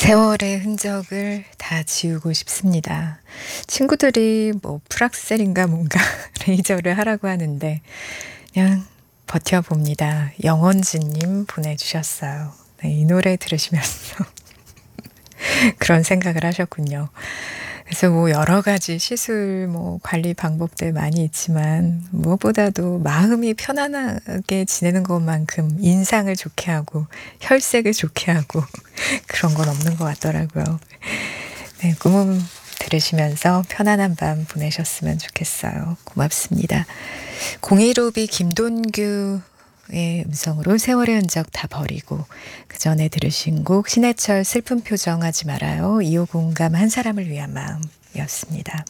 세월의 흔적을 다 지우고 싶습니다. 친구들이 뭐 풀악셀인가 뭔가 레이저를 하라고 하는데 그냥 버텨봅니다. 영원진님 보내주셨어요. 네, 이 노래 들으시면서 그런 생각을 하셨군요. 그래서 뭐 여러 가지 시술 뭐 관리 방법들 많이 있지만 무엇보다도 마음이 편안하게 지내는 것만큼 인상을 좋게 하고 혈색을 좋게 하고 그런 건 없는 것 같더라고요. 네, 꿈은 들으시면서 편안한 밤 보내셨으면 좋겠어요. 고맙습니다. 015B 김돈규의 음성으로 세월의 흔적 다 버리고 그 전에 들으신 곡 신해철 슬픈 표정하지 말아요. 2호 공감 한 사람을 위한 마음이었습니다.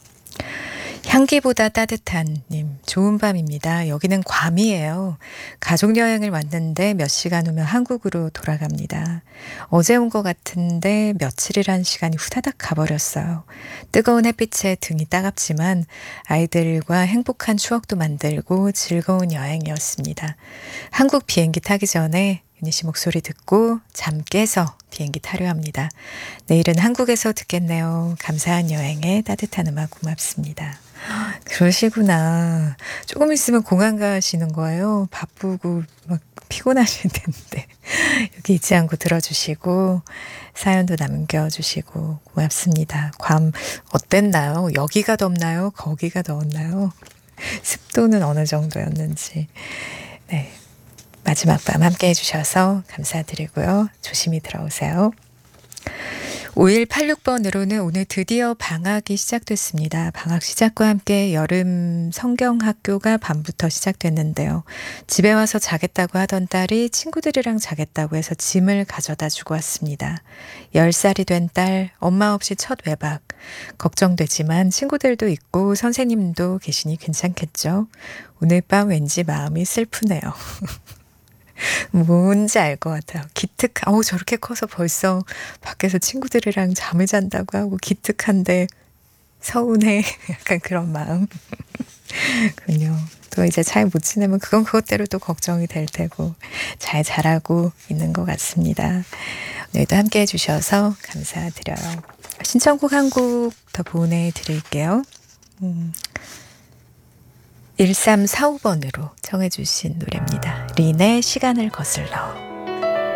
향기보다 따뜻한 님, 좋은 밤입니다. 여기는 괌이에요. 가족여행을 왔는데 몇 시간 후면 한국으로 돌아갑니다. 어제 온 것 같은데 며칠이란 시간이 후다닥 가버렸어요. 뜨거운 햇빛에 등이 따갑지만 아이들과 행복한 추억도 만들고 즐거운 여행이었습니다. 한국 비행기 타기 전에 윤희 씨 목소리 듣고 잠 깨서 비행기 타려 합니다. 내일은 한국에서 듣겠네요. 감사한 여행에 따뜻한 음악 고맙습니다. 그러시구나. 조금 있으면 공항 가시는 거예요. 바쁘고 막 피곤하실 텐데 여기 잊지 않고 들어주시고 사연도 남겨주시고 고맙습니다. 괌 어땠나요? 여기가 덥나요? 거기가 더웠나요? 습도는 어느 정도였는지. 네, 마지막 밤 함께 해주셔서 감사드리고요. 조심히 들어오세요. 5186번으로는 오늘 드디어 방학이 시작됐습니다. 방학 시작과 함께 여름 성경학교가 밤부터 시작됐는데요. 집에 와서 자겠다고 하던 딸이 친구들이랑 자겠다고 해서 짐을 가져다 주고 왔습니다. 10살이 된 딸, 엄마 없이 첫 외박. 걱정되지만 친구들도 있고 선생님도 계시니 괜찮겠죠? 오늘 밤 왠지 마음이 슬프네요. 뭔지 알 것 같아요. 저렇게 커서 벌써 밖에서 친구들이랑 잠을 잔다고 하고 기특한데 서운해. 약간 그런 마음. 군요. 또 이제 잘 못 지내면 그건 그것대로 또 걱정이 될 테고 잘 자라고 있는 것 같습니다. 오늘도 함께 해주셔서 감사드려요. 신청곡 한 곡 더 보내드릴게요. 1345번으로 청해 주신 노래입니다. 린의 시간을 거슬러.